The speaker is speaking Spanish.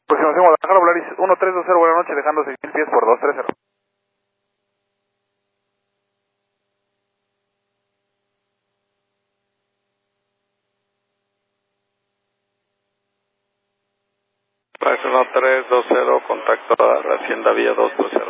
Aproximación Guadalajara, Volaris 1320, buenas noches, dejando 6.000 pies por 230. Volaris 1320, contacto a Hacienda Vía 230.